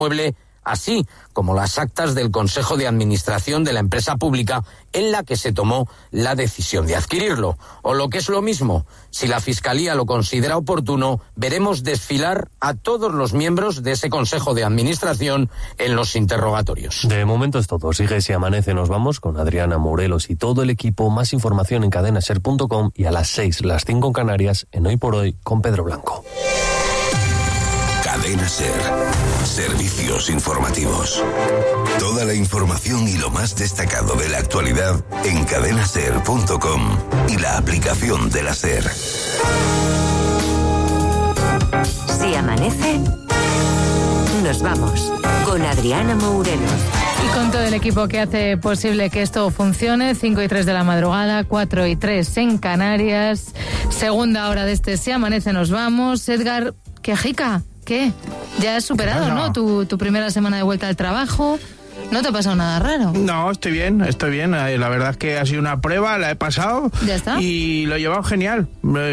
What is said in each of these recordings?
inmueble, así como las actas del Consejo de Administración de la empresa pública en la que se tomó la decisión de adquirirlo. O lo que es lo mismo, si la Fiscalía lo considera oportuno, veremos desfilar a todos los miembros de ese Consejo de Administración en los interrogatorios. De momento es todo. Sigue Si Amanece. Nos vamos con Adriana Morelos y todo el equipo. Más información en cadenaser.com y a las 6, las 5 en Canarias, en Hoy por Hoy con Pedro Blanco. Cadena Ser. Servicios informativos. Toda la información y lo más destacado de la actualidad en cadenaser.com y la aplicación de la Ser. Si amanece, nos vamos con Adriana Morelos. Y con todo el equipo que hace posible que esto funcione, 5:03 de la madrugada, 4:03 en Canarias, segunda hora de este Si Amanece, nos vamos. Edgar Quejica, ¿qué? Ya has superado, ¿no? Tu primera semana de vuelta al trabajo. ¿No te ha pasado nada raro? No, estoy bien. La verdad es que ha sido una prueba, la he pasado. ¿Ya está? Y lo he llevado genial.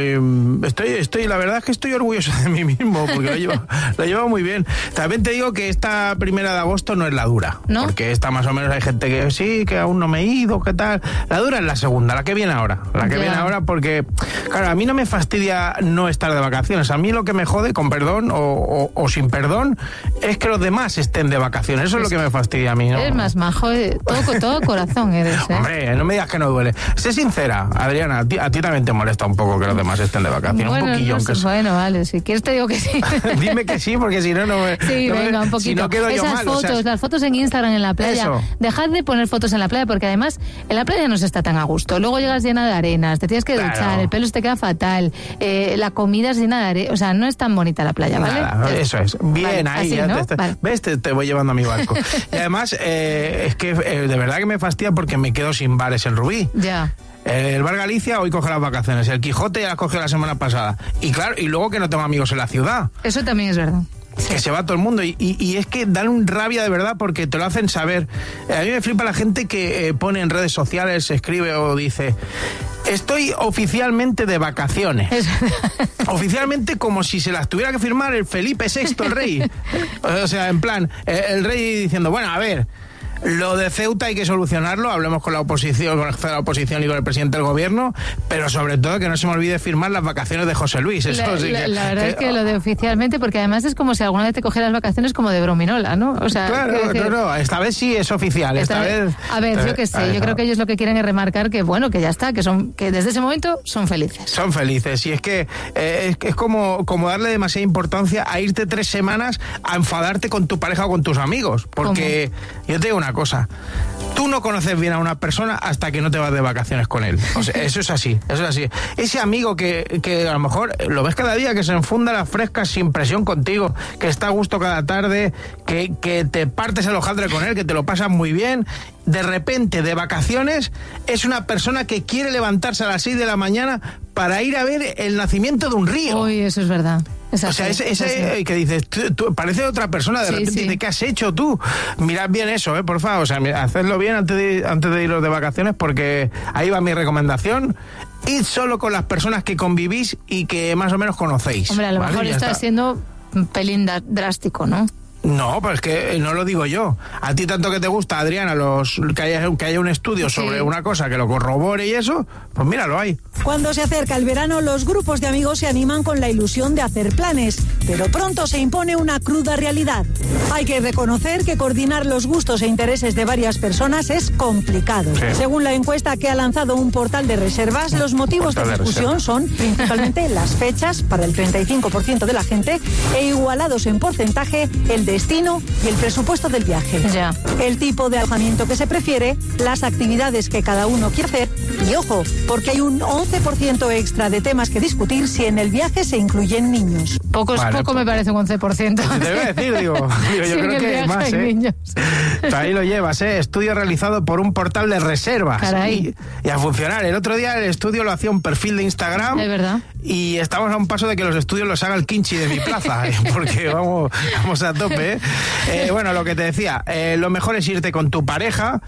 La verdad es que estoy orgulloso de mí mismo, porque lo he llevado muy bien. También te digo que esta 1 de agosto no es la dura. ¿No? Porque esta más o menos hay gente que sí, que aún no me he ido, ¿qué tal? La dura es la segunda, la que viene ahora. Viene ahora porque, claro, a mí no me fastidia no estar de vacaciones. A mí lo que me jode, con perdón o sin perdón, es que los demás estén de vacaciones. Eso es lo que me fastidia a mí. ¿No? Eres más majo, todo corazón eres, ¿eh? Hombre, no me digas que no duele. Sé sincera, Adriana, a ti también te molesta un poco que los demás estén de vacaciones. Bueno, un poquillo, no sé, bueno, vale, si quieres te digo que sí. Dime que sí, porque si no, no me... Sí, venga, un poquito. Si no quedo yo mal. Las fotos en Instagram en la playa. Eso. Dejad de poner fotos en la playa, porque además en la playa no se está tan a gusto. Luego llegas llena de arenas, te tienes que duchar, el pelo se te queda fatal, la comida es llena de arena. O sea, no es tan bonita la playa, ¿vale? Nada, eso es. Bien, vale, ahí así, ya ¿no? ¿Ves? Te voy llevando a mi barco. Y además, es que de verdad que me fastidia porque me quedo sin bares en Rubí. Ya. El Bar Galicia hoy coge las vacaciones, el Quijote ya las cogió la semana pasada. Y claro, y luego que no tengo amigos en la ciudad. Eso también es verdad. Que se va todo el mundo y es que dan un rabia de verdad porque te lo hacen saber. A mí me flipa la gente que pone en redes sociales, escribe o dice: estoy oficialmente de vacaciones. Oficialmente, como si se las tuviera que firmar el Felipe VI, el rey. O sea, en plan, el rey diciendo, bueno, a ver, lo de Ceuta hay que solucionarlo, hablemos con la oposición, y con el presidente del gobierno, pero sobre todo que no se me olvide firmar las vacaciones de José Luis. Eso la verdad es que lo de oficialmente, porque además es como si alguna vez te cogieras vacaciones como de brominola, ¿no? O sea, claro, esta vez sí es oficial, esta vez... A ver, yo qué sé, yo creo que ellos lo que quieren es remarcar que, bueno, que ya está, que desde ese momento son felices. Son felices, y es que es como darle demasiada importancia a irte 3 semanas a enfadarte con tu pareja o con tus amigos, porque yo te digo una cosa, tú no conoces bien a una persona hasta que no te vas de vacaciones con él. O sea, eso es así. Ese amigo que a lo mejor lo ves cada día, que se enfunda las frescas sin presión contigo, que está a gusto cada tarde, que te partes el hojaldre con él, que te lo pasas muy bien, de repente de vacaciones es una persona que quiere levantarse a las 6 de la mañana para ir a ver el nacimiento de un río. Uy, eso es verdad. O sea, ese que dices, tú parece otra persona, de repente dice, ¿qué has hecho tú? Mirad bien eso, por favor, o sea, hacedlo bien antes de iros de vacaciones, porque ahí va mi recomendación. Id solo con las personas que convivís y que más o menos conocéis. Hombre, a lo mejor está siendo un pelín drástico, ¿no? No, pues es que no lo digo yo. A ti tanto que te gusta, Adriana, que haya un estudio sobre una cosa que lo corrobore y eso, pues mira, lo hay. Cuando se acerca el verano, los grupos de amigos se animan con la ilusión de hacer planes, pero pronto se impone una cruda realidad. Hay que reconocer que coordinar los gustos e intereses de varias personas es complicado. Sí. Según la encuesta que ha lanzado un portal de reservas, los motivos de discusión son principalmente las fechas para el 35% de la gente e igualados en porcentaje el destino y el presupuesto del viaje. Ya. El tipo de alojamiento que se prefiere, las actividades que cada uno quiere hacer y, ojo, porque hay un 11% extra de temas que discutir si en el viaje se incluyen niños. Poco me parece un 11%. Te voy a decir, yo creo que más, niños. Ahí lo llevas, estudio realizado por un portal de reservas. Caray. Y a funcionar. El otro día el estudio lo hacía un perfil de Instagram. Es verdad. Y estamos a un paso de que los estudios los haga el Kinchi de mi plaza, porque vamos a tope. Bueno, lo que te decía, lo mejor es irte con tu pareja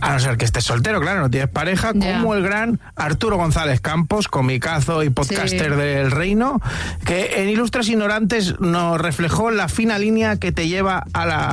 A no ser que estés soltero, claro, no tienes pareja, como el gran Arturo González Campos, comicazo y podcaster del Reino, que en Ilustres Ignorantes nos reflejó la fina línea que te lleva a la